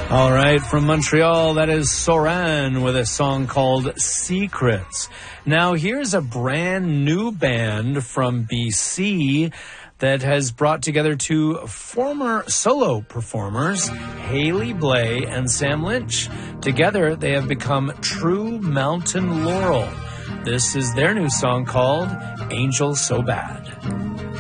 All right, from Montreal, that is Soran with a song called Secrets. Now, here's a brand new band from BC that has brought together two former solo performers, Haley Blay and Sam Lynch. Together, they have become True Mountain Laurel. This is their new song called Angel So Bad.